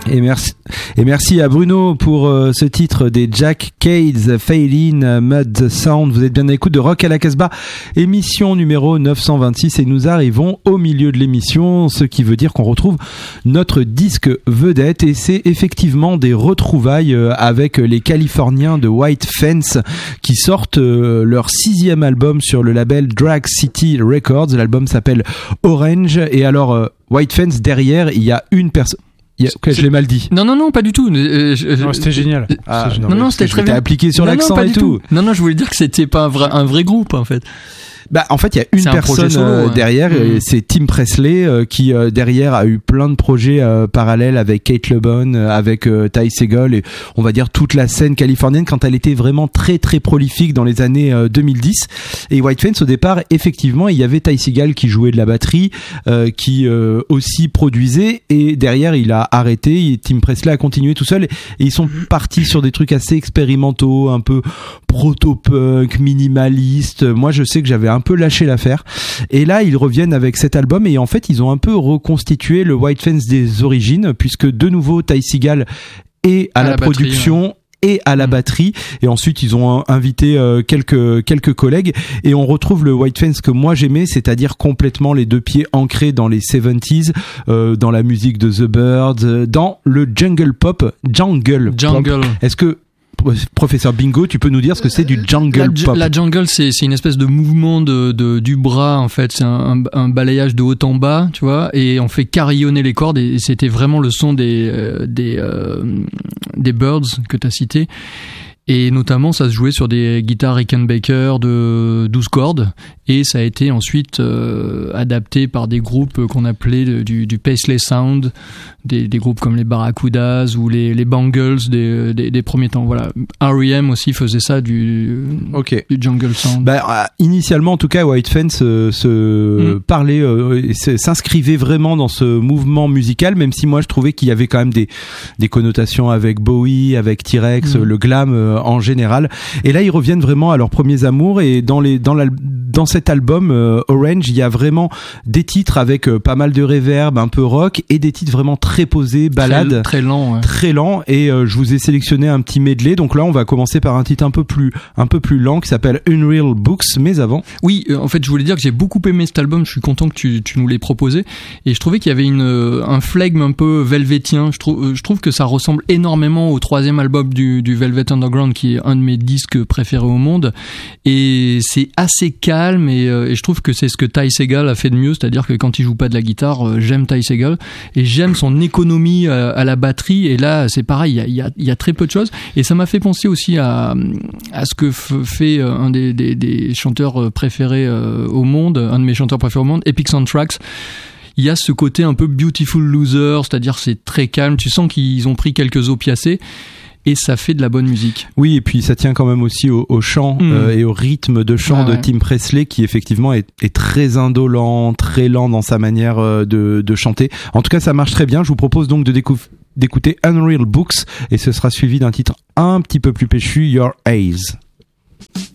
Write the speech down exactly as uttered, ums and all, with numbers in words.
Et merci, et merci à Bruno pour euh, ce titre des Jack Cades, Failin, Mud Sound. Vous êtes bien à l'écoute de Rock à la Casbah, émission numéro neuf cent vingt-six, et nous arrivons au milieu de l'émission, ce qui veut dire qu'on retrouve notre disque vedette, et c'est effectivement des retrouvailles euh, avec les Californiens de White Fence qui sortent euh, leur sixième album sur le label Drag City Records. L'album s'appelle Orange, et alors euh, White Fence, derrière il y a une personne. Yeah, okay, je l'ai mal dit. Non, non, non, pas du tout. Euh, je, non, c'était génial. Ah, c'était non, non, non, c'était très bien. appliqué sur non, l'accent non, et tout. tout. Non, non, je voulais dire que c'était pas un vrai, un vrai groupe, en fait. Bah, en fait, il y a une c'est personne solo, euh, ouais. derrière, mmh. et c'est Tim Presley euh, qui euh, derrière a eu plein de projets euh, parallèles avec Kate LeBon, euh, avec euh, Ty Segall, et on va dire toute la scène californienne quand elle était vraiment très très prolifique dans les années euh, deux mille dix. Et White Fence, au départ, effectivement, il y avait Ty Segall qui jouait de la batterie, euh, qui euh, aussi produisait, et derrière il a arrêté, et Tim Presley a continué tout seul, et, et ils sont partis sur des trucs assez expérimentaux, un peu proto-punk, minimaliste. Moi, je sais que j'avais un peu lâché l'affaire. Et là, ils reviennent avec cet album, et en fait, ils ont un peu reconstitué le White Fence des origines, puisque de nouveau, Ty Segall est à, à la, la production. Batterie, ouais. Et à la batterie, et ensuite ils ont invité euh, quelques quelques collègues, et on retrouve le White Fence que moi j'aimais, c'est-à-dire complètement les deux pieds ancrés dans les soixante-dix, euh, dans la musique de The Byrds, dans le jungle pop, jungle, jungle. Pop. Est-ce que Professeur Bingo, tu peux nous dire ce que c'est du jungle la, pop? La jungle, c'est, c'est une espèce de mouvement de, de, du bras, en fait. C'est un, un, un balayage de haut en bas, tu vois, et on fait carillonner les cordes, et c'était vraiment le son des, euh, des, euh, des Byrds que tu as cités. Et notamment, ça se jouait sur des guitares Rickenbacker de douze cordes, et ça a été ensuite euh, adapté par des groupes qu'on appelait du, du Paisley Sound, des, des groupes comme les Barracudas ou les, les Bangles des, des, des premiers temps. Voilà, R E M aussi faisait ça, du, okay. du jungle sound. Bah, euh, initialement, en tout cas, White Fence euh, se mm. parlait, euh, et s'inscrivait vraiment dans ce mouvement musical, même si moi je trouvais qu'il y avait quand même des, des connotations avec Bowie, avec T-Rex, mm. le glam euh, en général. Et là, ils reviennent vraiment à leurs premiers amours, et dans les dans, dans cet album euh, Orange, il y a vraiment des titres avec euh, pas mal de reverb, un peu rock, et des titres vraiment très posés, ballades, très, très lents, ouais. très lents. Et euh, je vous ai sélectionné un petit medley. Donc là, on va commencer par un titre un peu plus un peu plus lent qui s'appelle Unreal Books. Mais avant, oui, euh, en fait, je voulais dire que j'ai beaucoup aimé cet album. Je suis content que tu tu nous l'aies proposé, et je trouvais qu'il y avait une un flegme un peu velvétien. Je trouve je trouve que ça ressemble énormément au troisième album du du Velvet Underground, qui est un de mes disques préférés au monde, et c'est assez calme, et, euh, et je trouve que c'est ce que Ty Segall a fait de mieux, c'est-à-dire que quand il joue pas de la guitare, euh, j'aime Ty Segall, et j'aime son économie euh, à la batterie, et là c'est pareil, il y a, y, a, y a très peu de choses, et ça m'a fait penser aussi à, à ce que f- fait euh, un des, des, des chanteurs préférés euh, au monde, un de mes chanteurs préférés au monde, Epic Soundtracks. Il y a ce côté un peu Beautiful Loser, c'est-à-dire c'est très calme, tu sens qu'ils ont pris quelques opiacés, et ça fait de la bonne musique. Oui, et puis ça tient quand même aussi au, au chant mmh. euh, et au rythme de chant ah, de ouais. Tim Presley, qui effectivement est, est très indolent, très lent dans sa manière euh, de, de chanter. En tout cas, ça marche très bien. Je vous propose donc de décou- d'écouter Unreal Books, et ce sera suivi d'un titre un petit peu plus péchu, Your Eyes.